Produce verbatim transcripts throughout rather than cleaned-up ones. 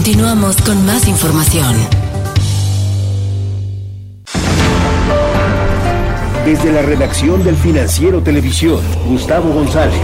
Continuamos con más información. Desde la redacción del Financiero Televisión, Gustavo González.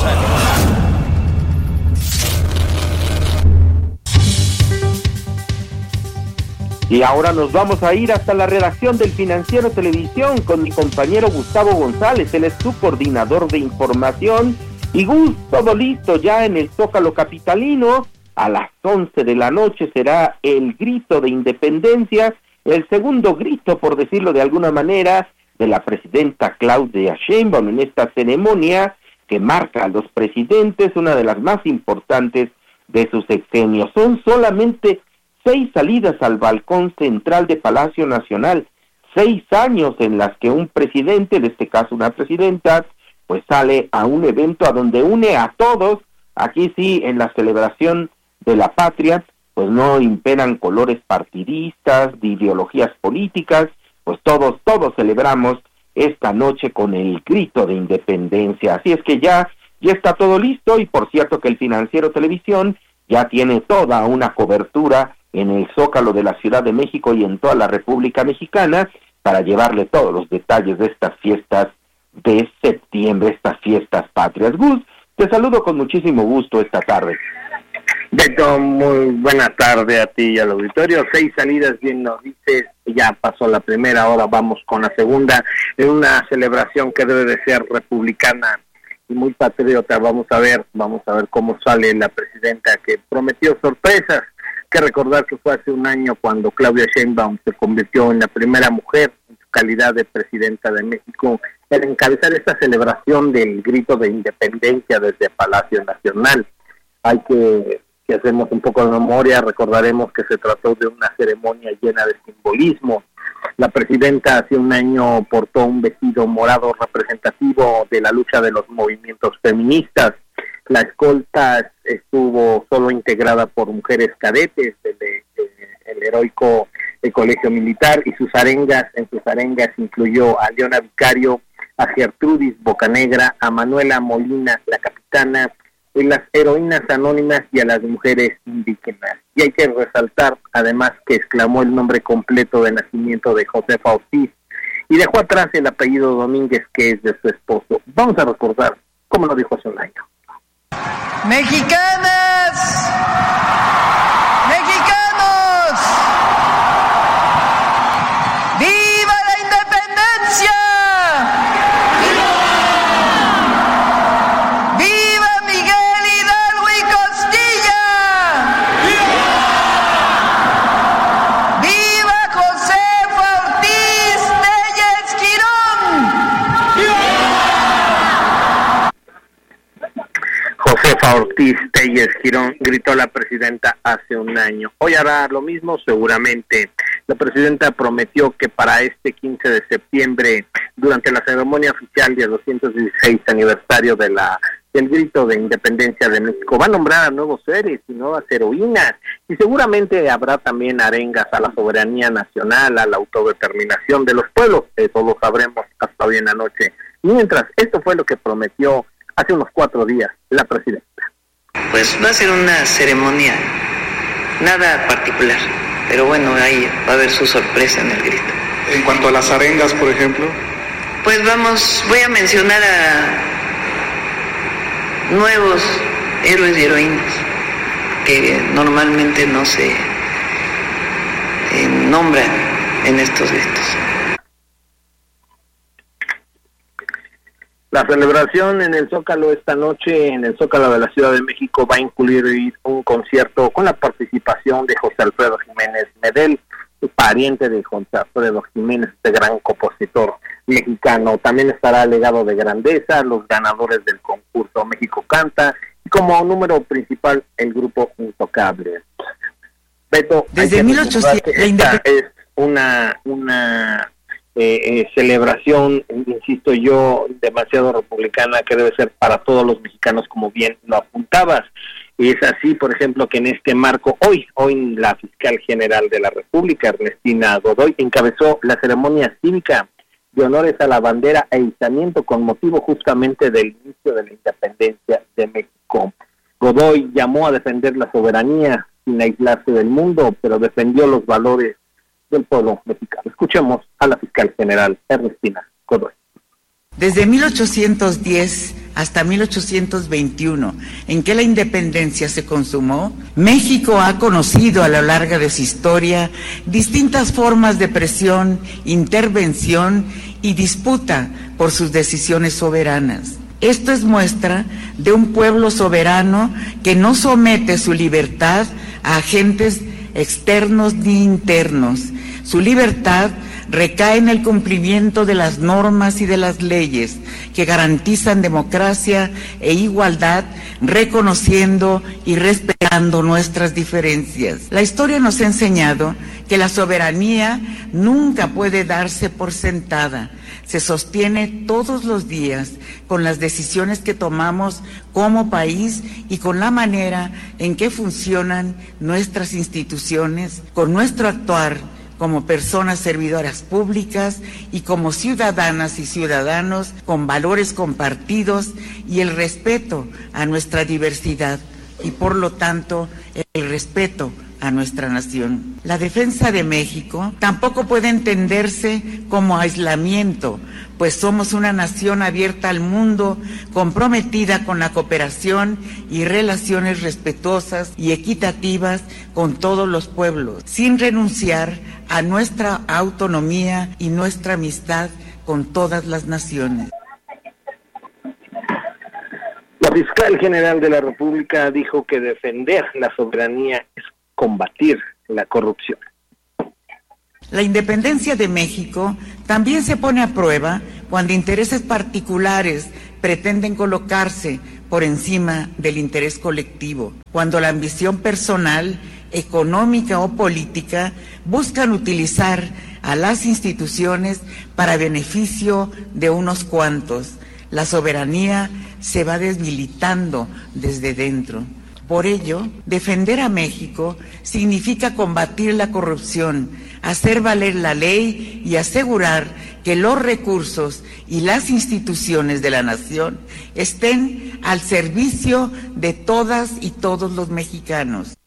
Y ahora nos vamos a ir hasta la redacción del Financiero Televisión con mi compañero Gustavo González. Él es su coordinador de información. Y Gus, todo listo ya en el Zócalo capitalino. A las once de la noche será el grito de independencia, el segundo grito, por decirlo de alguna manera, de la presidenta Claudia Sheinbaum en esta ceremonia que marca a los presidentes, una de las más importantes de su sexenio. Son solamente seis salidas al balcón central de Palacio Nacional, seis años en las que un presidente, en este caso una presidenta, pues sale a un evento a donde une a todos. Aquí sí, en la celebración de la patria, pues no imperan colores partidistas, de ideologías políticas, pues todos, todos celebramos esta noche con el grito de independencia. Así es que ya, ya está todo listo, y por cierto que el Financiero Televisión ya tiene toda una cobertura en el Zócalo de la Ciudad de México y en toda la República Mexicana para llevarle todos los detalles de estas fiestas de septiembre, estas fiestas patrias. Gus, te saludo con muchísimo gusto esta tarde. Beto, muy buena tarde a ti y al auditorio. Seis salidas, bien nos dices, ya pasó la primera, ahora vamos con la segunda, en una celebración que debe de ser republicana y muy patriota. Vamos a ver, vamos a ver cómo sale la presidenta, que prometió sorpresas. Que recordar que fue hace un año cuando Claudia Sheinbaum se convirtió en la primera mujer en su calidad de presidenta de México en encabezar esta celebración del grito de independencia desde Palacio Nacional. Hay que, que hacemos un poco de memoria, recordaremos que se trató de una ceremonia llena de simbolismo. La presidenta hace un año portó un vestido morado representativo de la lucha de los movimientos feministas. La escolta estuvo solo integrada por mujeres cadetes del de, de, el heroico el Colegio Militar, y sus arengas, en sus arengas incluyó a Leona Vicario, a Gertrudis Bocanegra, a Manuela Molina, la capitana, y las heroínas anónimas y a las mujeres indígenas. Y hay que resaltar, además, que exclamó el nombre completo de nacimiento de Josefa Ortiz y dejó atrás el apellido Domínguez, que es de su esposo. Vamos a recordar cómo lo dijo hace un año. Mexicanas, mexicanos, ¡viva la independencia! ¡Viva! ¡Viva Miguel Hidalgo y Costilla! ¡Viva! ¡Viva Josefa Ortiz Telles Girón! Josefa Ortiz Telles Girón, gritó la presidenta hace un año. Hoy hará lo mismo seguramente. La presidenta prometió que para este quince de septiembre, durante la ceremonia oficial del doscientos dieciséis aniversario de la del grito de independencia de México, va a nombrar a nuevos seres y nuevas heroínas, y seguramente habrá también arengas a la soberanía nacional, a la autodeterminación de los pueblos. Eso lo sabremos hasta hoy en la noche. Mientras, esto fue lo que prometió hace unos cuatro días la presidenta. Pues va a ser una ceremonia nada particular, pero bueno, ahí va a haber su sorpresa en el grito. En cuanto a las arengas, por ejemplo. Pues vamos, voy a mencionar a nuevos héroes y heroínas que normalmente no se eh, nombran en estos gritos. La celebración en el Zócalo esta noche, en el Zócalo de la Ciudad de México, va a incluir un concierto con la participación de José Alfredo Jiménez Medel, pariente de José Alfredo Jiménez, este gran compositor mexicano. También estará Legado de Grandeza, los ganadores del concurso México Canta, y como número principal el grupo Intocable. Beto, desde mil ochocientos esta es una una eh, eh, celebración, insisto yo, demasiado republicana, que debe ser para todos los mexicanos, como bien lo apuntabas. Y es así, por ejemplo, que en este marco, hoy, hoy la fiscal general de la República, Ernestina Godoy, encabezó la ceremonia cívica de honores a la bandera e izamiento con motivo justamente del inicio de la independencia de México. Godoy llamó a defender la soberanía sin aislarse del mundo, pero defendió los valores del pueblo mexicano. Escuchemos a la fiscal general Ernestina Godoy. Desde mil ochocientos diez hasta mil ochocientos veintiuno, en que la independencia se consumó, México ha conocido a lo largo de su historia distintas formas de presión, intervención y disputa por sus decisiones soberanas. Esto es muestra de un pueblo soberano que no somete su libertad a agentes externos ni internos. Su libertad recae en el cumplimiento de las normas y de las leyes que garantizan democracia e igualdad, reconociendo y respetando nuestras diferencias. La historia nos ha enseñado que la soberanía nunca puede darse por sentada. Se sostiene todos los días con las decisiones que tomamos como país y con la manera en que funcionan nuestras instituciones, con nuestro actuar como personas servidoras públicas y como ciudadanas y ciudadanos con valores compartidos y el respeto a nuestra diversidad y por lo tanto el respeto a nuestra nación. La defensa de México tampoco puede entenderse como aislamiento, pues somos una nación abierta al mundo, comprometida con la cooperación y relaciones respetuosas y equitativas con todos los pueblos, sin renunciar a nuestra autonomía y nuestra amistad con todas las naciones. La fiscal general de la República dijo que defender la soberanía es combatir la corrupción. La independencia de México también se pone a prueba cuando intereses particulares pretenden colocarse por encima del interés colectivo, cuando la ambición personal, económica o política buscan utilizar a las instituciones para beneficio de unos cuantos. La soberanía se va debilitando desde dentro. Por ello, defender a México significa combatir la corrupción, hacer valer la ley y asegurar que los recursos y las instituciones de la nación estén al servicio de todas y todos los mexicanos.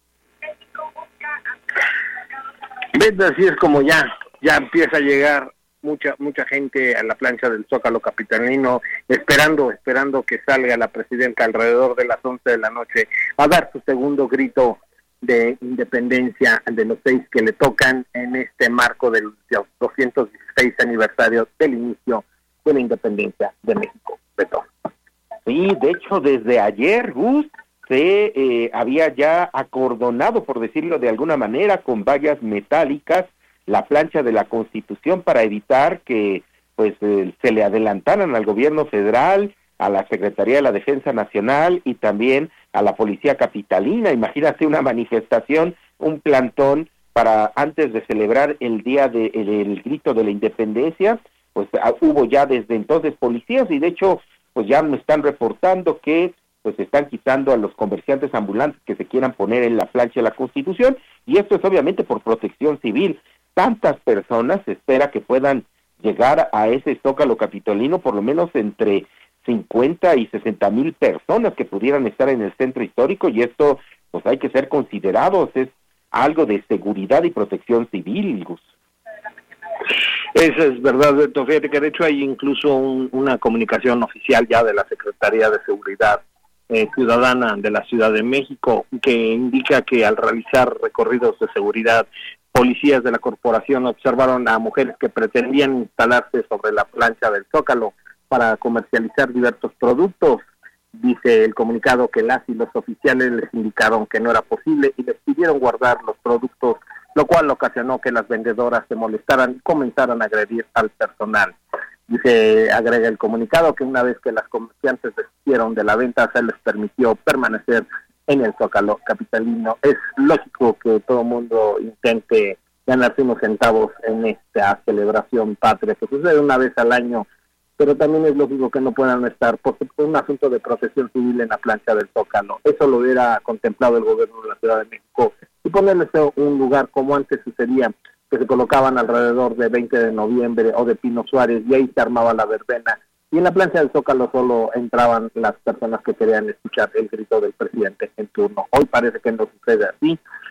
¿Ves? Así es como ya, ya empieza a llegar mucha mucha gente a la plancha del Zócalo capitalino, esperando, esperando que salga la presidenta alrededor de las once de la noche a dar su segundo grito de independencia de los seis que le tocan en este marco del doscientos dieciséis aniversario del inicio de la independencia de México. Beto. Sí, de hecho, desde ayer, Gus, se eh, había ya acordonado, por decirlo de alguna manera, con vallas metálicas, la plancha de la Constitución para evitar que pues eh, se le adelantaran al gobierno federal, a la Secretaría de la Defensa Nacional y también a la Policía Capitalina. Imagínate una manifestación, un plantón para antes de celebrar el día de, el, el grito de la independencia, pues ah, hubo ya desde entonces policías y de hecho pues ya me están reportando que pues están quitando a los comerciantes ambulantes que se quieran poner en la plancha de la Constitución y esto es obviamente por protección civil. Tantas personas se espera que puedan llegar a ese Zócalo capitalino, por lo menos entre cincuenta y sesenta mil personas que pudieran estar en el centro histórico y esto pues hay que ser considerados, es algo de seguridad y protección civil, Gus. Eso es verdad, Beto. Fíjate que de hecho hay incluso un, una comunicación oficial ya de la Secretaría de Seguridad eh, Ciudadana de la Ciudad de México que indica que al realizar recorridos de seguridad policías de la corporación observaron a mujeres que pretendían instalarse sobre la plancha del Zócalo para comercializar diversos productos. Dice el comunicado que las y los oficiales les indicaron que no era posible y les pidieron guardar los productos, lo cual ocasionó que las vendedoras se molestaran y comenzaran a agredir al personal. Dice, agrega el comunicado que una vez que las comerciantes desistieron de la venta se les permitió permanecer en el Zócalo capitalino. Es lógico que todo el mundo intente ganarse unos centavos en esta celebración patria que sucede una vez al año, pero también es lógico que no puedan estar por un asunto de protección civil en la plancha del Zócalo. Eso lo hubiera contemplado el gobierno de la Ciudad de México y ponerles un lugar como antes sucedía, que se colocaban alrededor de veinte de noviembre o de Pino Suárez y ahí se armaba la verbena. Y en la plancha del Zócalo solo entraban las personas que querían escuchar el grito del presidente en turno. Hoy parece que no sucede así.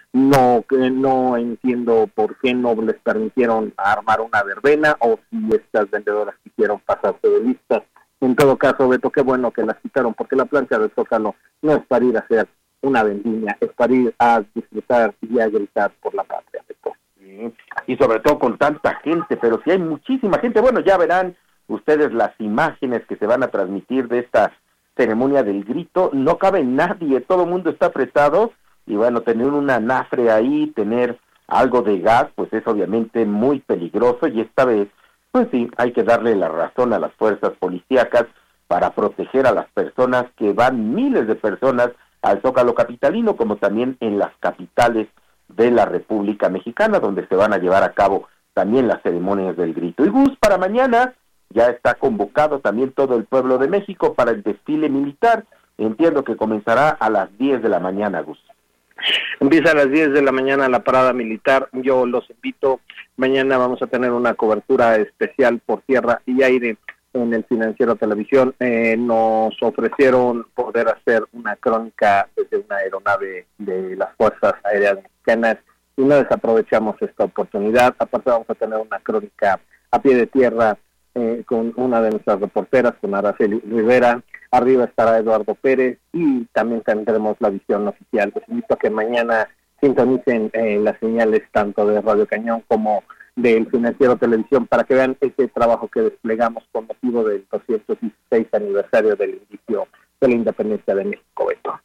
no que no entiendo por qué no les permitieron armar una verbena o si estas vendedoras quisieron pasarse de listas. En todo caso, Beto, qué bueno que las quitaron, porque la plancha del Zócalo no es para ir a hacer una vendimia, es para ir a disfrutar y a gritar por la patria, Beto. Sí, y sobre todo con tanta gente, pero si hay muchísima gente, bueno, ya verán ustedes las imágenes que se van a transmitir de esta ceremonia del grito, no cabe nadie, todo el mundo está apretado, y bueno, tener un anafre ahí, tener algo de gas, pues es obviamente muy peligroso, y esta vez, pues sí, hay que darle la razón a las fuerzas policíacas para proteger a las personas, que van miles de personas al Zócalo capitalino, como también en las capitales de la República Mexicana, donde se van a llevar a cabo también las ceremonias del grito. Y Gus, para mañana ya está convocado también todo el pueblo de México para el desfile militar, entiendo que comenzará a las diez de la mañana, Gus. Empieza a las diez de la mañana la parada militar, yo los invito, mañana vamos a tener una cobertura especial por tierra y aire en el Financiero Televisión, eh, nos ofrecieron poder hacer una crónica desde una aeronave de las Fuerzas Aéreas Mexicanas y no desaprovechamos esta oportunidad, aparte vamos a tener una crónica a pie de tierra eh, con una de nuestras reporteras, con Araceli Rivera. Arriba estará Eduardo Pérez y también tendremos la visión oficial. Les invito a que mañana sintonicen eh, las señales tanto de Radio Cañón como del Financiero Televisión para que vean este trabajo que desplegamos con motivo del doscientos dieciséis aniversario del inicio de la independencia de México, Beto.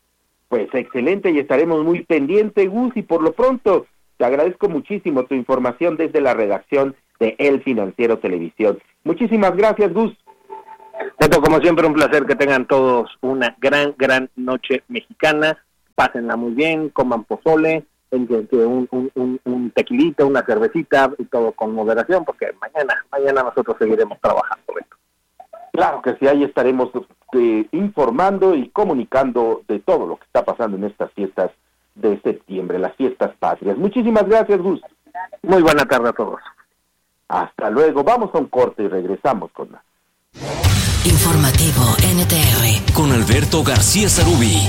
Pues excelente, y estaremos muy pendientes, Gus, y por lo pronto te agradezco muchísimo tu información desde la redacción de El Financiero Televisión. Muchísimas gracias, Gus. Beto, como siempre, un placer, que tengan todos una gran, gran noche mexicana, pásenla muy bien, coman pozole, un, un, un, un tequilita, una cervecita y todo con moderación, porque mañana, mañana nosotros seguiremos trabajando, Beto. Claro que sí, ahí estaremos eh, informando y comunicando de todo lo que está pasando en estas fiestas de septiembre, las fiestas patrias. Muchísimas gracias, Gus. Muy buena tarde a todos. Hasta luego, vamos a un corte y regresamos con más. Informativo N T R con Alberto García Sarubi.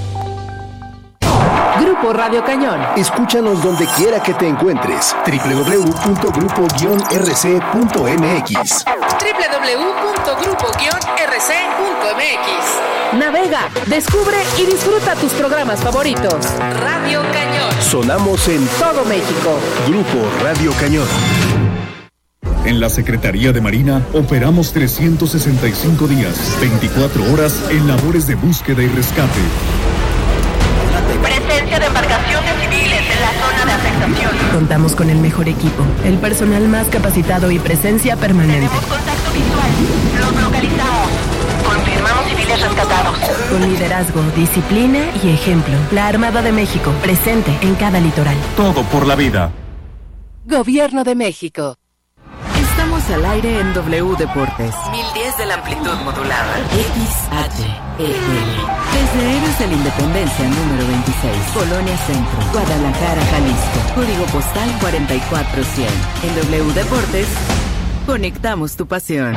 Grupo Radio Cañón. Escúchanos donde quiera que te encuentres. doble u doble u doble u punto grupo guion r c punto m x. doble u doble u doble u punto grupo guion r c punto m x. Navega, descubre y disfruta tus programas favoritos. Radio Cañón. Sonamos en todo México. Grupo Radio Cañón. En la Secretaría de Marina operamos trescientos sesenta y cinco días, veinticuatro horas en labores de búsqueda y rescate. Presencia de embarcaciones civiles en la zona de afectación. Contamos con el mejor equipo, el personal más capacitado y presencia permanente. Tenemos contacto visual. Los localizamos. Confirmamos civiles rescatados. Con liderazgo, disciplina y ejemplo. La Armada de México, presente en cada litoral. Todo por la vida. Gobierno de México. Estamos al aire en W Deportes. mil diez de la amplitud modulada. X H E L. Desde Héroes de la Independencia número veintiséis, Colonia Centro, Guadalajara, Jalisco. Código postal cuarenta y cuatro cien. En W Deportes, conectamos tu pasión.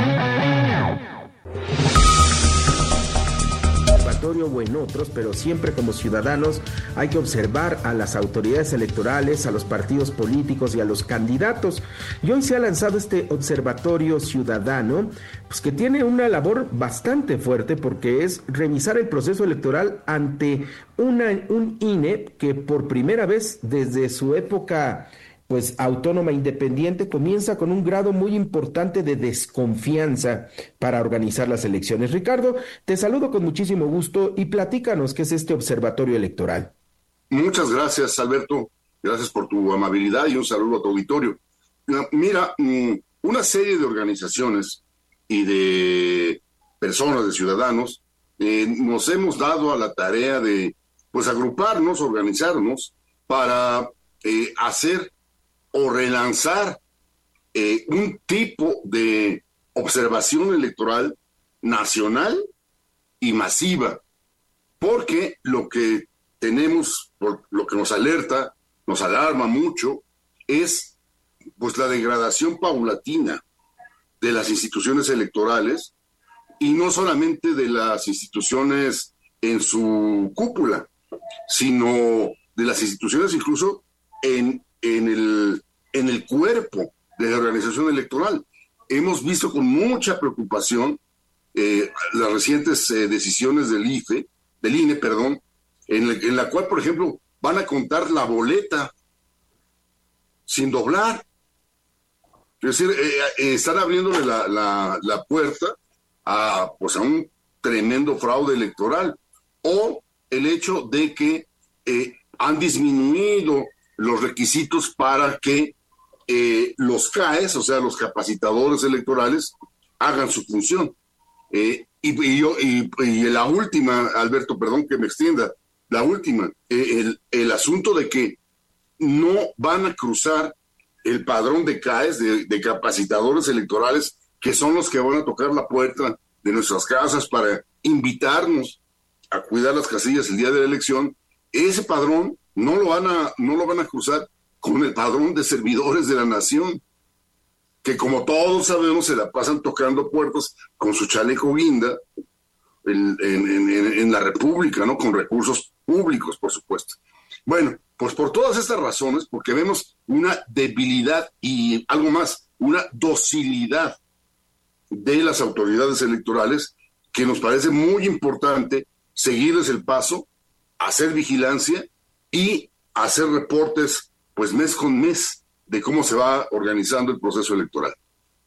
O en otros, pero siempre como ciudadanos hay que observar a las autoridades electorales, a los partidos políticos y a los candidatos. Y hoy se ha lanzado este observatorio ciudadano, pues que tiene una labor bastante fuerte, porque es revisar el proceso electoral ante una, un I N E que por primera vez desde su época pues autónoma independiente comienza con un grado muy importante de desconfianza para organizar las elecciones. Ricardo, te saludo con muchísimo gusto y platícanos qué es este observatorio electoral. Muchas gracias, Alberto. Gracias por tu amabilidad y un saludo a tu auditorio. Mira, una serie de organizaciones y de personas, de ciudadanos, eh, nos hemos dado a la tarea de pues agruparnos, organizarnos para eh, hacer o relanzar eh, un tipo de observación electoral nacional y masiva, porque lo que tenemos, por lo que nos alerta, nos alarma mucho, es pues la degradación paulatina de las instituciones electorales, y no solamente de las instituciones en su cúpula, sino de las instituciones, incluso en, en, el, en el cuerpo de la organización electoral. Hemos visto con mucha preocupación eh, las recientes eh, decisiones del I F E, del I N E, perdón, en la, en la cual, por ejemplo, van a contar la boleta sin doblar. Es decir, eh, eh, están abriéndole la, la, la puerta a, pues, a un tremendo fraude electoral. O el hecho de que eh, han disminuido los requisitos para que eh, los C A E S, o sea, los capacitadores electorales, hagan su función. Eh, y, y, yo, y, y la última, Alberto, perdón que me extienda, la última, eh, el, el asunto de que no van a cruzar el padrón de C A E S, de, de capacitadores electorales, que son los que van a tocar la puerta de nuestras casas para invitarnos a cuidar las casillas el día de la elección. Ese padrón no lo van a, no lo van a cruzar con el padrón de servidores de la nación, que como todos sabemos se la pasan tocando puertas con su chaleco guinda en, en, en, en la República, ¿no? Con recursos públicos, por supuesto. Bueno, pues por todas estas razones, porque vemos una debilidad y algo más, una docilidad de las autoridades electorales, que nos parece muy importante seguirles el paso, hacer vigilancia y hacer reportes, pues mes con mes, de cómo se va organizando el proceso electoral.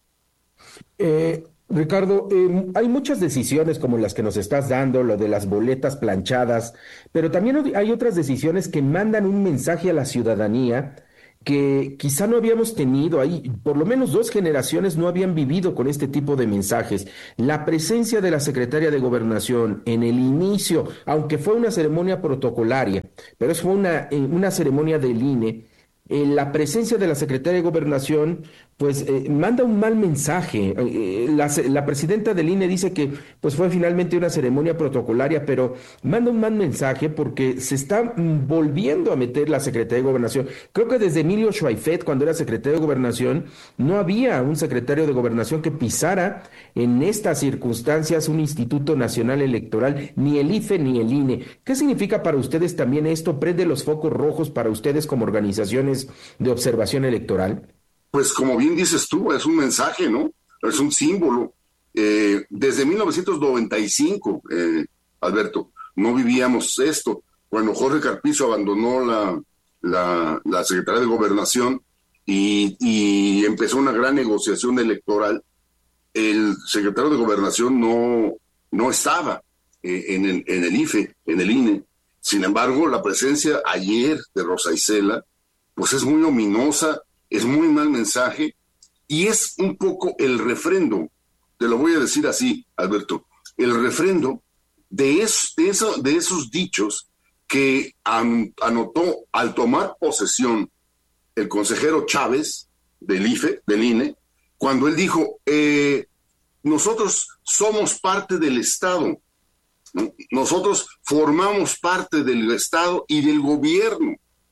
Eh, Ricardo, eh, hay muchas decisiones como las que nos estás dando, lo de las boletas planchadas, pero también hay otras decisiones que mandan un mensaje a la ciudadanía que quizá no habíamos tenido ahí, por lo menos dos generaciones no habían vivido con este tipo de mensajes. La presencia de la secretaria de Gobernación en el inicio, aunque fue una ceremonia protocolaria, pero fue una, una ceremonia del I N E, eh, la presencia de la secretaria de Gobernación pues eh, manda un mal mensaje. Eh, la, la presidenta del I N E dice que pues fue finalmente una ceremonia protocolaria, pero manda un mal mensaje porque se está volviendo a meter la Secretaría de Gobernación. Creo que desde Emilio Schweifet, cuando era secretario de Gobernación, no había un secretario de Gobernación que pisara en estas circunstancias un Instituto Nacional Electoral, ni el I F E ni el I N E. ¿Qué significa para ustedes también esto? ¿Prende los focos rojos para ustedes como organizaciones de observación electoral? Pues como bien dices tú, es un mensaje, ¿no? Es un símbolo. Eh, desde mil novecientos noventa y cinco, eh, Alberto, no vivíamos esto. Cuando Jorge Carpizo abandonó la, la, la Secretaría de Gobernación y, y empezó una gran negociación electoral, el secretario de Gobernación no, no estaba eh, en, el, en el I F E, en el I N E. Sin embargo, la presencia ayer de Rosa Isela, pues es muy ominosa, es muy mal mensaje, y es un poco el refrendo, te lo voy a decir así, Alberto, el refrendo de, es, de, eso, de esos dichos que an, anotó al tomar posesión el consejero Chávez del I F E, del I N E, cuando él dijo, eh, nosotros somos parte del Estado, ¿no? Nosotros formamos parte del Estado y del gobierno.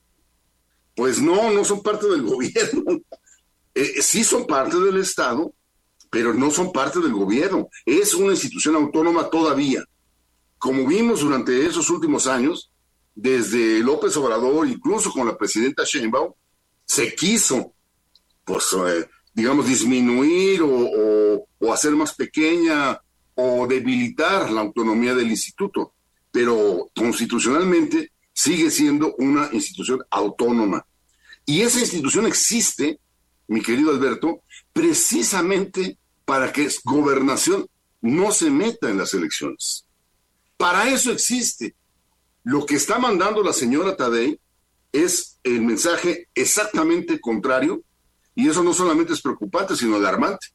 Pues no, no son parte del gobierno. Eh, sí son parte del Estado, pero no son parte del gobierno. Es una institución autónoma todavía. Como vimos durante esos últimos años, desde López Obrador, incluso con la presidenta Sheinbaum, se quiso, pues, eh, digamos, disminuir o, o, o hacer más pequeña o debilitar la autonomía del instituto. Pero constitucionalmente sigue siendo una institución autónoma. Y esa institución existe, mi querido Alberto, precisamente para que Gobernación no se meta en las elecciones. Para eso existe. Lo que está mandando la señora Tadei es el mensaje exactamente contrario, y eso no solamente es preocupante, sino alarmante.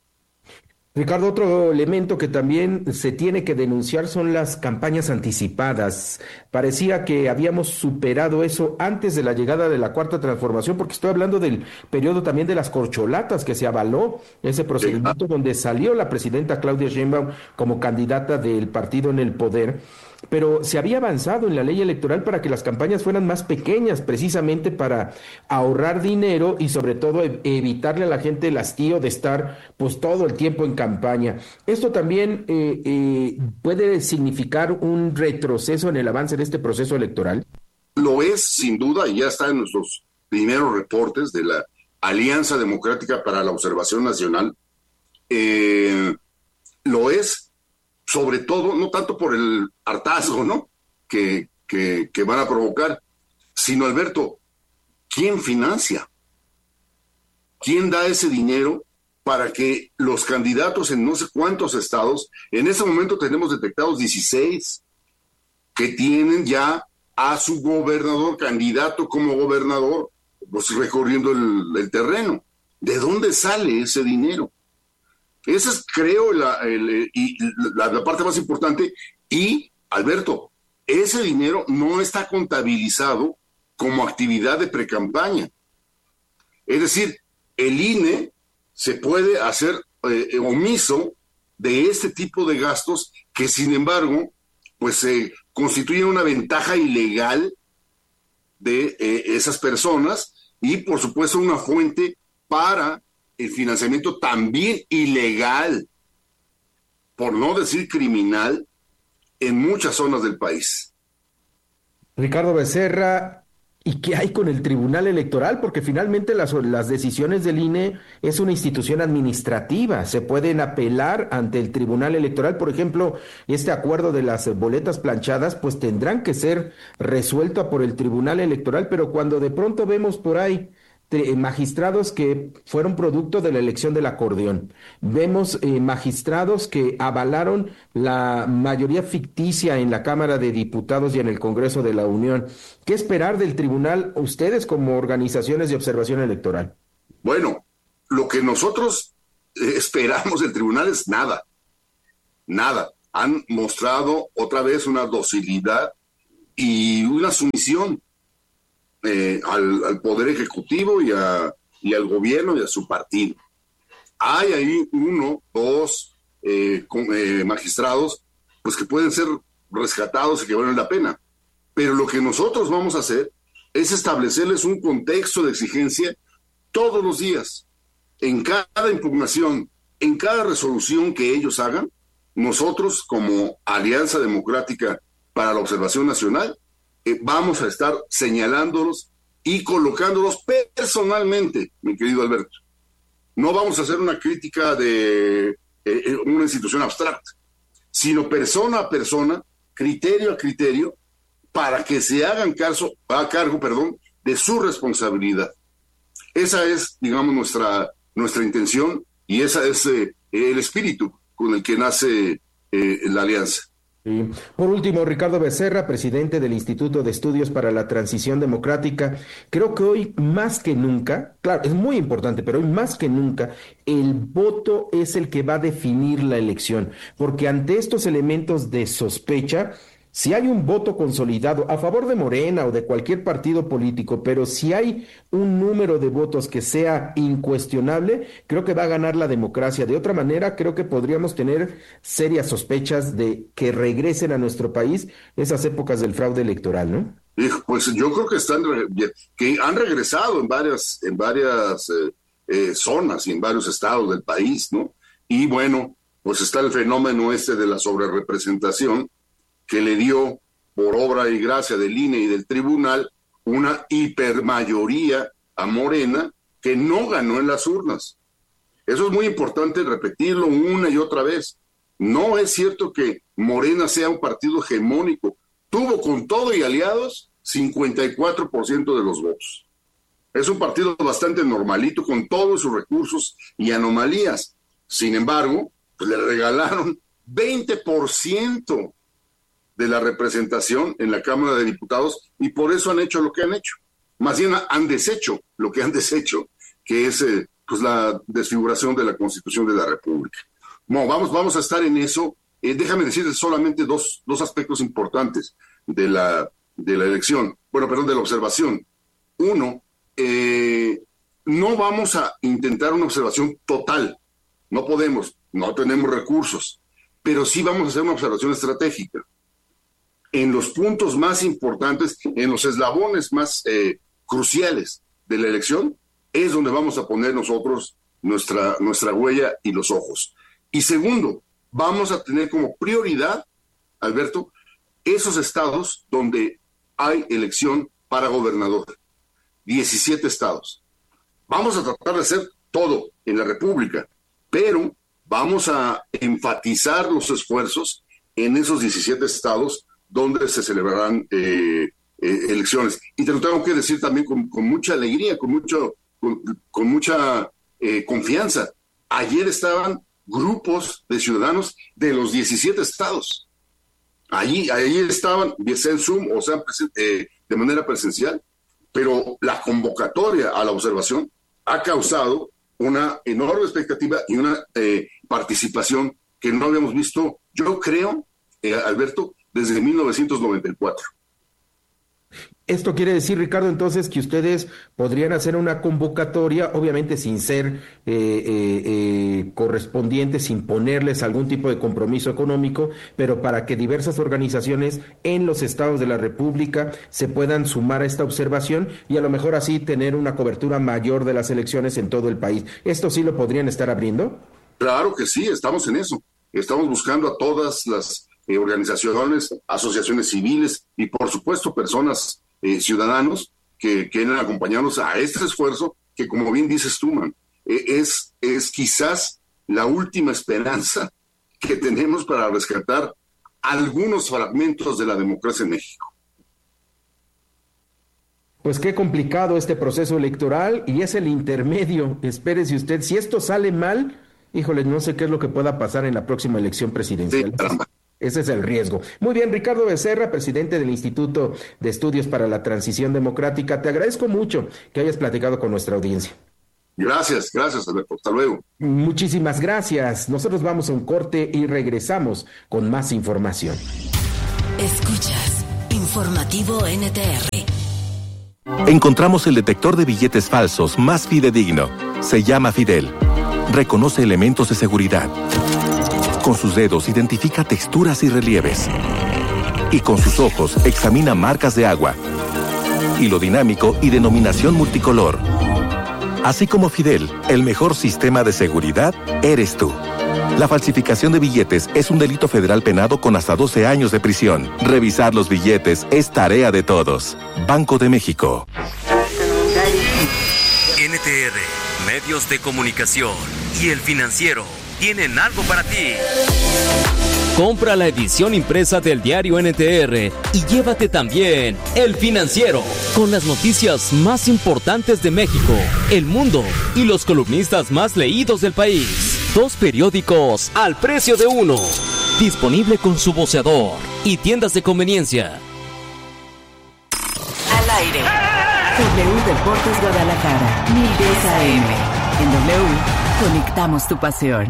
Ricardo, otro elemento que también se tiene que denunciar son las campañas anticipadas. Parecía que habíamos superado eso antes de la llegada de la Cuarta Transformación, porque estoy hablando del periodo también de las corcholatas, que se avaló ese procedimiento sí. donde salió la presidenta Claudia Sheinbaum como candidata del partido en el poder. Pero se había avanzado en la ley electoral para que las campañas fueran más pequeñas, precisamente para ahorrar dinero y sobre todo evitarle a la gente el hastío de estar pues todo el tiempo en campaña. Esto también eh, eh, puede significar un retroceso en el avance de este proceso electoral. Lo lo es sin duda, y ya está en nuestros primeros reportes de la Alianza Democrática para la Observación Nacional, eh, lo es sobre todo, no tanto por el hartazgo, ¿no?, que, que, que van a provocar, sino, Alberto, ¿quién financia? ¿Quién da ese dinero para que los candidatos en no sé cuántos estados, en este momento tenemos detectados dieciséis, que tienen ya a su gobernador, candidato como gobernador, pues recorriendo el, el terreno? ¿De dónde sale ese dinero? Esa es, creo, la, el, y la, la parte más importante. Y, Alberto, ese dinero no está contabilizado como actividad de precampaña. Es decir, el I N E se puede hacer eh, omiso de este tipo de gastos que, sin embargo, pues eh, constituyen una ventaja ilegal de eh, esas personas y, por supuesto, una fuente para el financiamiento también ilegal, por no decir criminal, en muchas zonas del país. Ricardo Becerra, ¿y qué hay con el Tribunal Electoral? Porque finalmente las, las decisiones del I N E es una institución administrativa, se pueden apelar ante el Tribunal Electoral. Por ejemplo, este acuerdo de las boletas planchadas, pues tendrán que ser resuelto por el Tribunal Electoral, pero cuando de pronto vemos por ahí magistrados que fueron producto de la elección del acordeón, vemos eh, magistrados que avalaron la mayoría ficticia en la Cámara de Diputados y en el Congreso de la Unión. ¿Qué esperar del tribunal, ustedes como organizaciones de observación electoral? Bueno, lo que nosotros eh, esperamos del tribunal es nada, nada. Han mostrado otra vez una docilidad y una sumisión Eh, al, al Poder Ejecutivo y, a, y al gobierno y a su partido. Hay ahí uno, dos eh, con, eh, magistrados pues que pueden ser rescatados y que valen la pena, pero lo que nosotros vamos a hacer es establecerles un contexto de exigencia todos los días, en cada impugnación, en cada resolución que ellos hagan. Nosotros, como Alianza Democrática para la Observación Nacional, Eh, vamos a estar señalándolos y colocándolos personalmente, mi querido Alberto. No vamos a hacer una crítica de eh, una institución abstracta, sino persona a persona, criterio a criterio, para que se hagan caso, a cargo, perdón, de su responsabilidad. Esa es, digamos, nuestra, nuestra intención y ese es eh, el espíritu con el que nace eh, la alianza. Sí. Por último, Ricardo Becerra, presidente del Instituto de Estudios para la Transición Democrática, creo que hoy más que nunca, claro, es muy importante, pero hoy más que nunca, el voto es el que va a definir la elección, porque ante estos elementos de sospecha, si hay un voto consolidado a favor de Morena o de cualquier partido político, pero si hay un número de votos que sea incuestionable, creo que va a ganar la democracia. De otra manera, creo que podríamos tener serias sospechas de que regresen a nuestro país esas épocas del fraude electoral, ¿no? Pues yo creo que están que han regresado en varias en varias eh, eh, zonas y en varios estados del país, ¿no? Y bueno, pues está el fenómeno este de la sobrerepresentación, que le dio, por obra y gracia del I N E y del tribunal, una hipermayoría a Morena que no ganó en las urnas. Eso es muy importante repetirlo una y otra vez. No es cierto que Morena sea un partido hegemónico. Tuvo con todo y aliados cincuenta y cuatro por ciento de los votos. Es un partido bastante normalito con todos sus recursos y anomalías. Sin embargo, pues le regalaron veinte por ciento de la representación en la Cámara de Diputados y por eso han hecho lo que han hecho. Más bien han deshecho lo que han deshecho, que es eh, pues la desfiguración de la Constitución de la República. Bueno, vamos, vamos a estar en eso. Eh, déjame decirte solamente dos, dos aspectos importantes de la, de la elección, bueno, perdón, de la observación. Uno, eh, no vamos a intentar una observación total. No podemos, no tenemos recursos, pero sí vamos a hacer una observación estratégica. En los puntos más importantes, en los eslabones más eh, cruciales de la elección, es donde vamos a poner nosotros nuestra, nuestra huella y los ojos. Y segundo, vamos a tener como prioridad, Alberto, esos estados donde hay elección para gobernador. diecisiete estados. Vamos a tratar de hacer todo en la República, pero vamos a enfatizar los esfuerzos en esos diecisiete estados donde se celebrarán eh, eh, elecciones. Y te lo tengo que decir también con, con mucha alegría, con, mucho, con, con mucha eh, confianza. Ayer estaban grupos de ciudadanos de los diecisiete estados. Allí, allí estaban, bien sea en Zoom o sea eh, de manera presencial, pero la convocatoria a la observación ha causado una enorme expectativa y una eh, participación que no habíamos visto, yo creo, eh, Alberto, desde mil novecientos noventa y cuatro. Esto quiere decir, Ricardo, entonces, que ustedes podrían hacer una convocatoria, obviamente sin ser eh, eh, eh, correspondientes, sin ponerles algún tipo de compromiso económico, pero para que diversas organizaciones en los estados de la República se puedan sumar a esta observación y a lo mejor así tener una cobertura mayor de las elecciones en todo el país. ¿Esto sí lo podrían estar abriendo? Claro que sí, estamos en eso. Estamos buscando a todas las eh, organizaciones, asociaciones civiles y, por supuesto, personas Eh, ciudadanos que quieren acompañarnos a este esfuerzo que, como bien dices tú, man, eh, es, es quizás la última esperanza que tenemos para rescatar algunos fragmentos de la democracia en México. Pues qué complicado este proceso electoral y es el intermedio. Espérese usted, si esto sale mal, híjole, no sé qué es lo que pueda pasar en la próxima elección presidencial. Sí, ese es el riesgo. Muy bien, Ricardo Becerra, presidente del Instituto de Estudios para la Transición Democrática, te agradezco mucho que hayas platicado con nuestra audiencia. Gracias, gracias, Alberto. Hasta luego. Muchísimas gracias. Nosotros vamos a un corte y regresamos con más información. Escuchas Informativo N T R. Encontramos el detector de billetes falsos más fidedigno. Se llama Fidel. Reconoce elementos de seguridad. Con sus dedos identifica texturas y relieves. Y con sus ojos examina marcas de agua. Hilo dinámico y denominación multicolor. Así como Fidel, el mejor sistema de seguridad eres tú. La falsificación de billetes es un delito federal penado con hasta doce años de prisión. Revisar los billetes es tarea de todos. Banco de México. N T R, Medios de Comunicación y El Financiero tienen algo para ti. Compra la edición impresa del diario N T R y llévate también El Financiero, con las noticias más importantes de México, el mundo y los columnistas más leídos del país. Dos periódicos al precio de uno. Disponible con su voceador y tiendas de conveniencia. Al aire. W Deportes Guadalajara, mil diez A M. En W, conectamos tu pasión.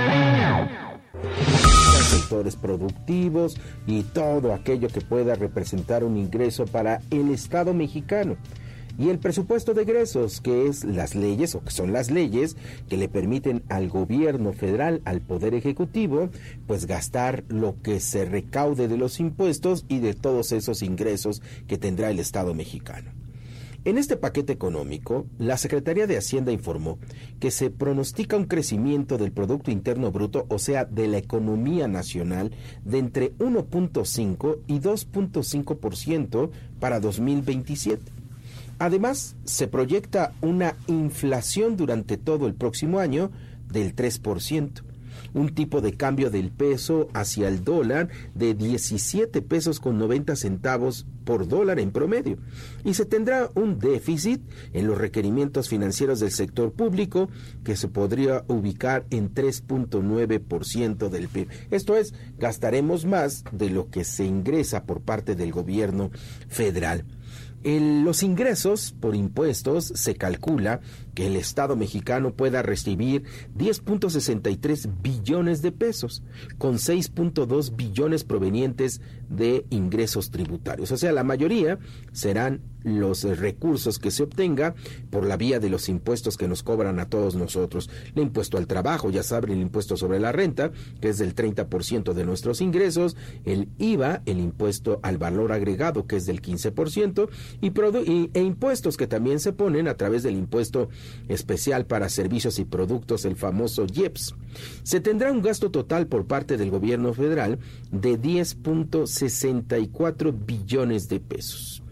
Sectores productivos y todo aquello que pueda representar un ingreso para el Estado mexicano. Y el presupuesto de egresos, que es las leyes, o que son las leyes que le permiten al gobierno federal, al Poder Ejecutivo, pues gastar lo que se recaude de los impuestos y de todos esos ingresos que tendrá el Estado mexicano. En este paquete económico, la Secretaría de Hacienda informó que se pronostica un crecimiento del Producto Interno Bruto, o sea, de la economía nacional, de entre uno punto cinco y dos punto cinco por ciento para dos mil veintisiete. Además, se proyecta una inflación durante todo el próximo año del tres por ciento. Un tipo de cambio del peso hacia el dólar de diecisiete pesos con noventa centavos por dólar en promedio. Y se tendrá un déficit en los requerimientos financieros del sector público que se podría ubicar en tres punto nueve por ciento del P I B. Esto es, gastaremos más de lo que se ingresa por parte del gobierno federal. El, los ingresos por impuestos se calcula que el Estado mexicano pueda recibir diez punto sesenta y tres billones de pesos, con seis punto dos billones provenientes de ingresos tributarios. O sea, la mayoría serán los recursos que se obtenga por la vía de los impuestos que nos cobran a todos nosotros. El impuesto al trabajo, ya saben, el impuesto sobre la renta, que es del treinta por ciento de nuestros ingresos, el I V A, el impuesto al valor agregado, que es del quince por ciento, y, produ- y e impuestos que también se ponen a través del impuesto especial para servicios y productos, el famoso I E P S. Se tendrá un gasto total por parte del gobierno federal de diez punto sesenta y cuatro billones de pesos.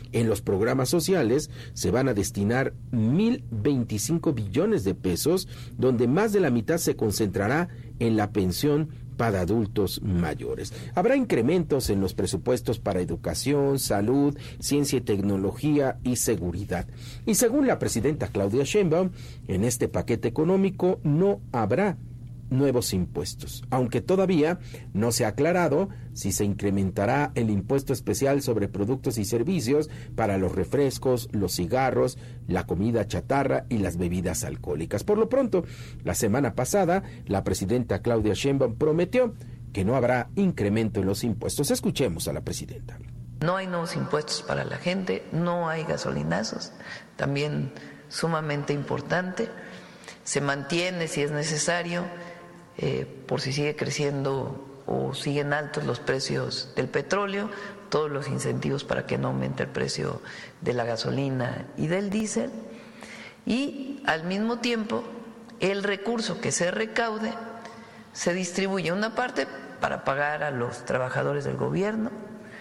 En los programas sociales se van a destinar mil veinticinco billones de pesos, donde más de la mitad se concentrará en la pensión para adultos mayores. Habrá incrementos en los presupuestos para educación, salud, ciencia y tecnología y seguridad. Y según la presidenta Claudia Sheinbaum, en este paquete económico no habrá nuevos impuestos, aunque todavía no se ha aclarado si se incrementará el impuesto especial sobre productos y servicios para los refrescos, los cigarros, la comida chatarra y las bebidas alcohólicas. Por lo pronto, la semana pasada, la presidenta Claudia Sheinbaum prometió que no habrá incremento en los impuestos. Escuchemos a la presidenta. No hay nuevos impuestos para la gente, no hay gasolinazos, también sumamente importante. Se mantiene, si es necesario, Eh, por si sigue creciendo o siguen altos los precios del petróleo, todos los incentivos para que no aumente el precio de la gasolina y del diésel, y al mismo tiempo el recurso que se recaude se distribuye una parte para pagar a los trabajadores del gobierno,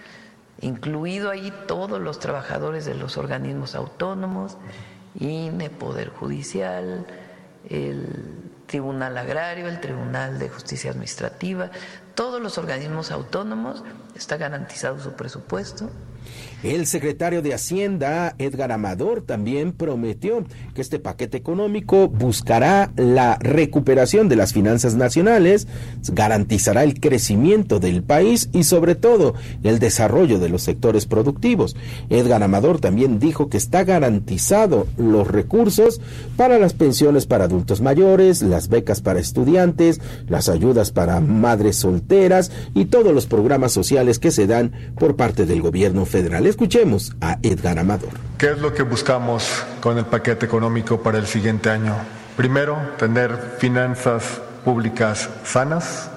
incluido ahí todos los trabajadores de los organismos autónomos, I N E, Poder Judicial, el Tribunal Agrario, el Tribunal de Justicia Administrativa, todos los organismos autónomos, está garantizado su presupuesto. El secretario de Hacienda, Edgar Amador, también prometió que este paquete económico buscará la recuperación de las finanzas nacionales, garantizará el crecimiento del país y sobre todo el desarrollo de los sectores productivos. Edgar Amador también dijo que está garantizado los recursos para las pensiones para adultos mayores, las becas para estudiantes, las ayudas para madres solteras y todos los programas sociales que se dan por parte del gobierno federal. Escuchemos a Edgar Amador. ¿Qué es lo que buscamos con el paquete económico para el siguiente año? Primero, tener finanzas públicas sanas,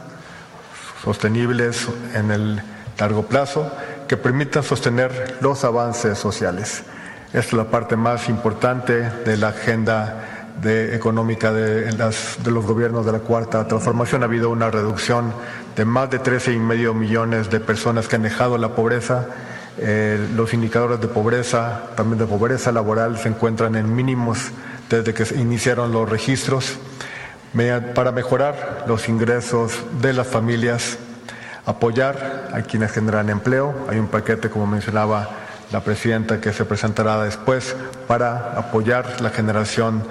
sostenibles en el largo plazo, que permitan sostener los avances sociales. Esta es la parte más importante de la agenda de, económica de, las, de los gobiernos de la Cuarta Transformación. Ha habido una reducción de más de trece y medio millones de personas que han dejado la pobreza. Eh, los indicadores de pobreza, también de pobreza laboral, se encuentran en mínimos desde que se iniciaron los registros. Para mejorar los ingresos de las familias, apoyar a quienes generan empleo. Hay un paquete, como mencionaba la presidenta, que se presentará después para apoyar la generación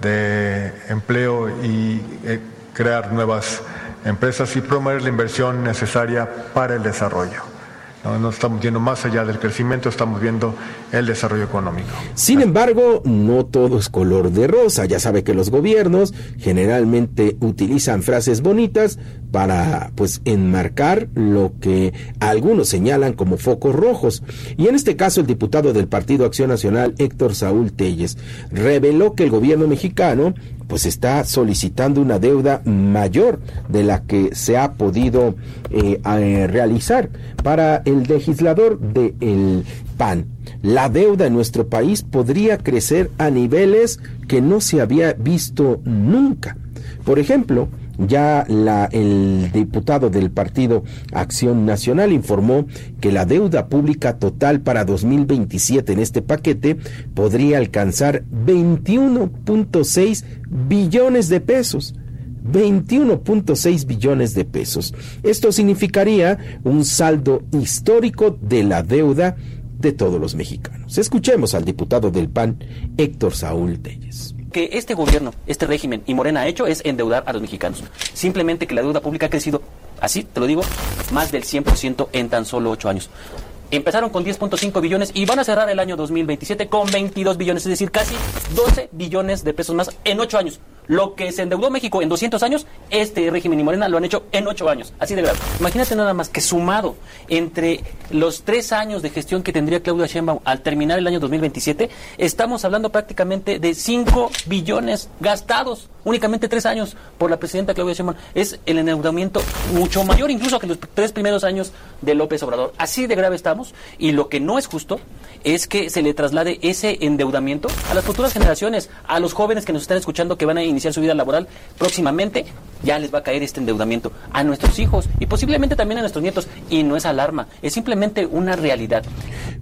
de empleo y eh, crear nuevas empresas y promover la inversión necesaria para el desarrollo. No, no estamos viendo más allá del crecimiento, estamos viendo el desarrollo económico. Sin embargo, no todo es color de rosa. Ya sabe que los gobiernos generalmente utilizan frases bonitas para, pues, enmarcar lo que algunos señalan como focos rojos. Y en este caso, el diputado del Partido Acción Nacional, Héctor Saúl Telles, reveló que el gobierno mexicano pues está solicitando una deuda mayor de la que se ha podido eh, eh, realizar. Para el legislador del P A N, la deuda en nuestro país podría crecer a niveles que no se había visto nunca. Por ejemplo, ya la, el diputado del Partido Acción Nacional informó que la deuda pública total para dos mil veintisiete en este paquete podría alcanzar veintiuno punto seis billones de pesos. veintiuno punto seis billones de pesos. Esto significaría un saldo histórico de la deuda de todos los mexicanos. Escuchemos al diputado del P A N, Héctor Saúl Telles. Que este gobierno, este régimen y Morena ha hecho es endeudar a los mexicanos. Simplemente que la deuda pública ha crecido, así te lo digo, más del cien por ciento en tan solo ocho años. Empezaron con diez punto cinco billones y van a cerrar el año dos mil veintisiete con veintidós billones, es decir, casi doce billones de pesos más en ocho años. Lo que se endeudó México en doscientos años, este régimen y Morena lo han hecho en ocho años, así de grave. Imagínate nada más que sumado entre los tres años de gestión que tendría Claudia Sheinbaum al terminar el año dos mil veintisiete, estamos hablando prácticamente de cinco billones gastados, únicamente tres años por la presidenta Claudia Sheinbaum. Es el endeudamiento mucho mayor incluso que los tres primeros años de López Obrador. Así de grave estamos, y lo que no es justo es que se le traslade ese endeudamiento a las futuras generaciones, a los jóvenes que nos están escuchando que van a iniciar su vida laboral próximamente. Ya les va a caer este endeudamiento a nuestros hijos y posiblemente también a nuestros nietos, y no es alarma, es simplemente una realidad.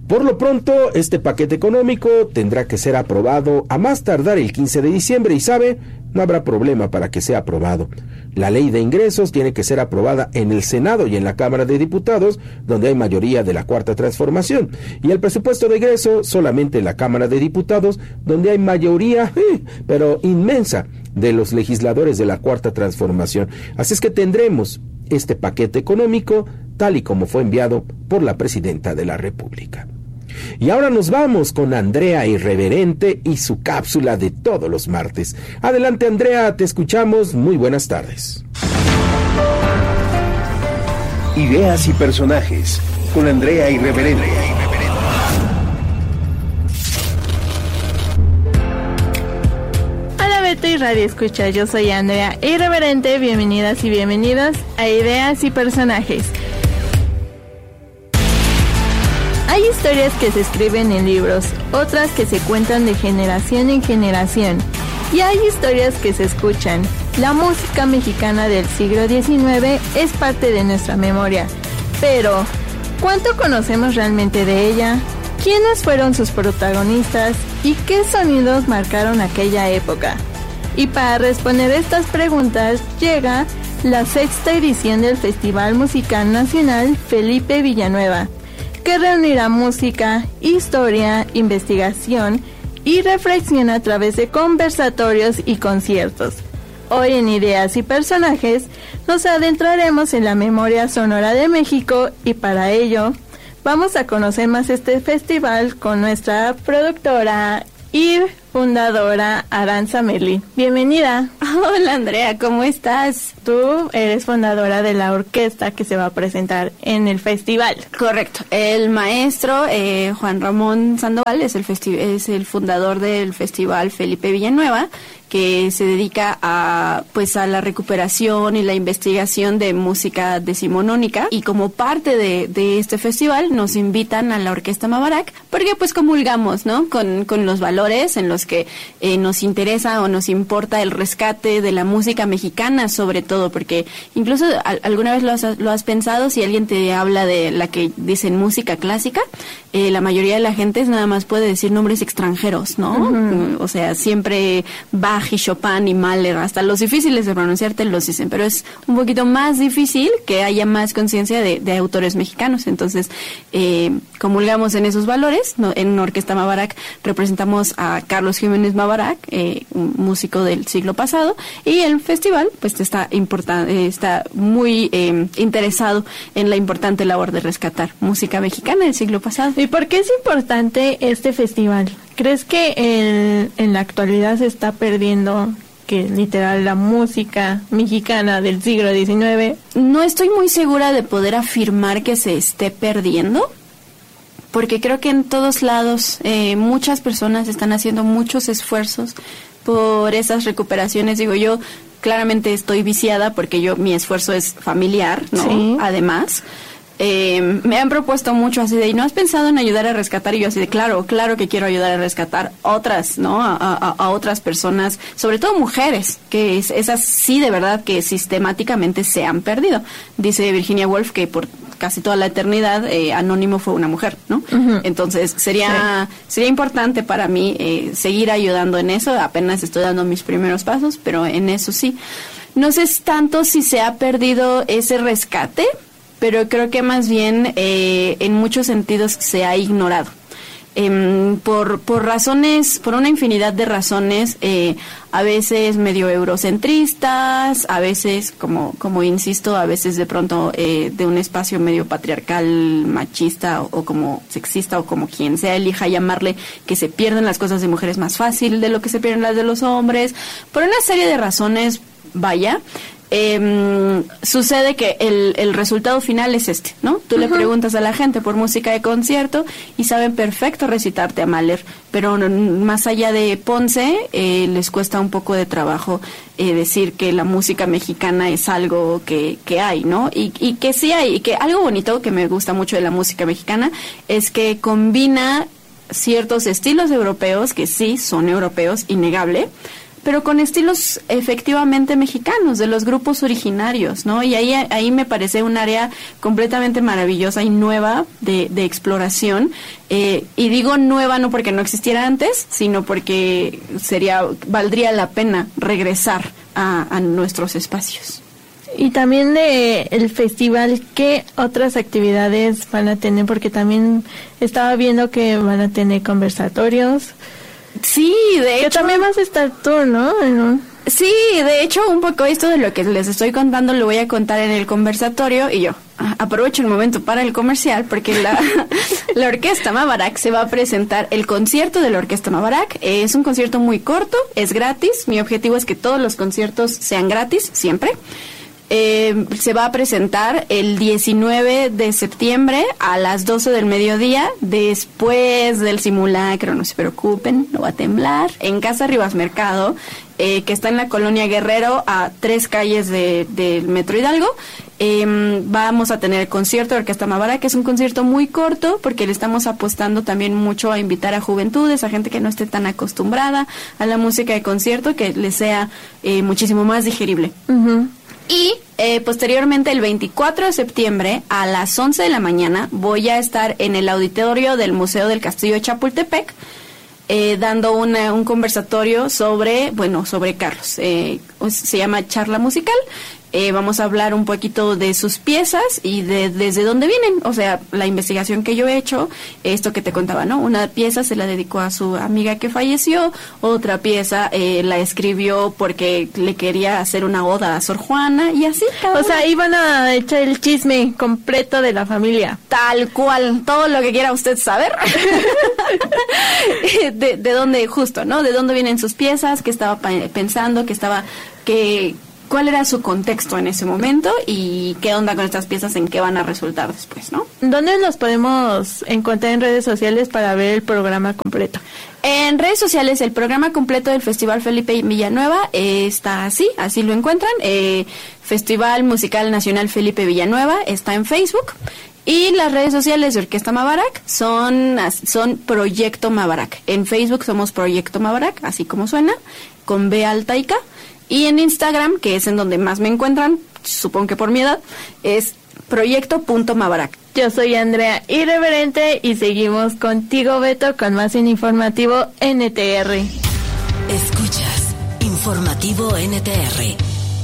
Por lo pronto, este paquete económico tendrá que ser aprobado a más tardar el quince de diciembre y, ¿sabe?, no habrá problema para que sea aprobado. La ley de ingresos tiene que ser aprobada en el Senado y en la Cámara de Diputados, donde hay mayoría de la Cuarta Transformación, y el presupuesto de egreso solamente en la Cámara de Diputados, donde hay mayoría, eh, pero inmensa, de los legisladores de la Cuarta Transformación. Así es que tendremos este paquete económico tal y como fue enviado por la Presidenta de la República. Y ahora nos vamos con Andrea Irreverente y su cápsula de todos los martes. Adelante, Andrea, te escuchamos. Muy buenas tardes. Ideas y personajes con Andrea Irreverente. Hola Beto y Radio Escucha, yo soy Andrea Irreverente. Bienvenidas y bienvenidos a Ideas y Personajes. Hay historias que se escriben en libros, otras que se cuentan de generación en generación, y hay historias que se escuchan. La música mexicana del siglo diecinueve es parte de nuestra memoria, pero ¿cuánto conocemos realmente de ella? ¿Quiénes fueron sus protagonistas y qué sonidos marcaron aquella época? Y para responder estas preguntas llega la sexta edición del Festival Musical Nacional Felipe Villanueva, que reunirá música, historia, investigación y reflexión a través de conversatorios y conciertos. Hoy en Ideas y Personajes nos adentraremos en la memoria sonora de México y para ello vamos a conocer más este festival con nuestra productora y fundadora Aranza Merlin. Bienvenida. Hola Andrea, ¿cómo estás? Tú eres fundadora de la orquesta que se va a presentar en el festival. Correcto. El maestro eh, Juan Ramón Sandoval es el, festi- es el fundador del festival Felipe Villanueva, que se dedica a pues a la recuperación y la investigación de música decimonónica, y como parte de, de este festival nos invitan a la Orquesta Mavarac porque pues comulgamos, ¿no?, con, con los valores en los que eh, nos interesa o nos importa el rescate de la música mexicana, sobre todo porque incluso a, alguna vez lo has, lo has pensado, si alguien te habla de la que dicen música clásica, eh, la mayoría de la gente nada más puede decir nombres extranjeros, ¿no? Uh-huh. O sea, siempre Bach y Chopin y Mahler, hasta los difíciles de pronunciar te los dicen, pero es un poquito más difícil que haya más conciencia de, de autores mexicanos. Entonces, eh, comulgamos en esos valores, ¿no? En Orquesta Mavarac representamos a Carlos Jiménez Mavarac, eh, un músico del siglo pasado, y el festival pues está importan- eh, está muy eh, interesado en la importante labor de rescatar música mexicana del siglo pasado. ¿Y por qué es importante este festival? ¿Crees que el, en la actualidad se está perdiendo, que literal la música mexicana del siglo diecinueve? No estoy muy segura de poder afirmar que se esté perdiendo, porque creo que en todos lados eh, muchas personas están haciendo muchos esfuerzos por esas recuperaciones. Digo, yo claramente estoy viciada porque yo mi esfuerzo es familiar, ¿no? Sí. Además, eh, me han propuesto mucho así de, ¿y no has pensado en ayudar a rescatar? Y yo así de, claro, claro que quiero ayudar a rescatar otras, ¿no? A, a, a otras personas, sobre todo mujeres, que es, esas sí de verdad que sistemáticamente se han perdido. Dice Virginia Woolf que por casi toda la eternidad eh, Anónimo fue una mujer, ¿no? Uh-huh. Entonces sería sí. sería importante para mí eh, seguir ayudando en eso. Apenas estoy dando mis primeros pasos, pero en eso sí. No sé tanto si se ha perdido ese rescate, pero creo que más bien eh, en muchos sentidos se ha ignorado. Eh, por, por razones, por una infinidad de razones, eh, a veces medio eurocentristas, a veces, como, como insisto, a veces de pronto eh, de un espacio medio patriarcal, machista o, o como sexista o como quien sea elija llamarle, que se pierden las cosas de mujeres más fácil de lo que se pierden las de los hombres, por una serie de razones, vaya. Eh, sucede que el, el resultado final es este, ¿no? Tú uh-huh. le preguntas a la gente por música de concierto y saben perfecto recitarte a Mahler, pero no, más allá de Ponce, eh, les cuesta un poco de trabajo eh, decir que la música mexicana es algo que, que hay, ¿no? Y, y que sí hay, y que algo bonito que me gusta mucho de la música mexicana es que combina ciertos estilos europeos, que sí son europeos, innegable, pero con estilos efectivamente mexicanos, de los grupos originarios, ¿no? Y ahí, ahí me parece un área completamente maravillosa y nueva de, de exploración. Eh, y digo nueva no porque no existiera antes, sino porque sería, valdría la pena regresar a, a nuestros espacios. Y también de el festival, ¿qué otras actividades van a tener? Porque también estaba viendo que van a tener conversatorios. Sí, de hecho. Que también vas a estar tú, ¿no? ¿no? Sí, de hecho, un poco esto de lo que les estoy contando lo voy a contar en el conversatorio y yo aprovecho el momento para el comercial porque la, la Orquesta Mabarak se va a presentar el concierto de la Orquesta Mabarak. Es un concierto muy corto, es gratis. Mi objetivo es que todos los conciertos sean gratis, siempre. Eh, se va a presentar el diecinueve de septiembre a las doce del mediodía, después del simulacro, no se preocupen, no va a temblar, en Casa Rivas Mercado, eh, que está en la Colonia Guerrero, a tres calles de, del Metro Hidalgo. Eh, vamos a tener el concierto de Orquesta Mabarak, que es un concierto muy corto, porque le estamos apostando también mucho a invitar a juventudes, a gente que no esté tan acostumbrada a la música de concierto, que les sea eh, muchísimo más digerible. Uh-huh. Y eh, posteriormente, el veinticuatro de septiembre, a las once de la mañana, voy a estar en el auditorio del Museo del Castillo de Chapultepec, eh, dando una, un conversatorio sobre, bueno, sobre Carlos. Eh, se llama Charla Musical. Eh, vamos a hablar un poquito de sus piezas y de desde dónde vienen, o sea, la investigación que yo he hecho, esto que te contaba, ¿no? Una pieza se la dedicó a su amiga que falleció, otra pieza eh, la escribió porque le quería hacer una oda a Sor Juana y así. O una. sea, iban a echar el chisme completo de la familia. Tal cual, todo lo que quiera usted saber. de, de dónde, justo, ¿no? De dónde vienen sus piezas, qué estaba pensando, qué estaba, que cuál era su contexto en ese momento y qué onda con estas piezas, en qué van a resultar después, ¿no? ¿Dónde los podemos encontrar en redes sociales para ver el programa completo? En redes sociales, el programa completo del Festival Felipe Villanueva eh, está así, así lo encuentran. Eh, Festival Musical Nacional Felipe Villanueva está en Facebook. Y las redes sociales de Orquesta Mabarak son, son Proyecto Mabarak. En Facebook somos Proyecto Mabarak, así como suena, con B alta y K. Y en Instagram, que es en donde más me encuentran, supongo que por mi edad, es proyecto.mabarak. Yo soy Andrea Irreverente y seguimos contigo, Beto, con más en Informativo N T R. Escuchas Informativo N T R.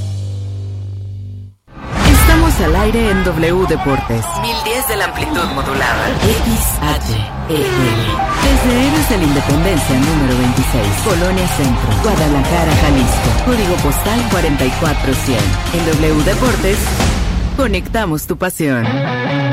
Estamos al aire en W Deportes. mil diez de la amplitud modulada. X H E L. Desde Héroes de la Independencia número veintiséis, Colonia Centro, Guadalajara, Jalisco. Código postal cuarenta y cuatro cien. En W Deportes, conectamos tu pasión.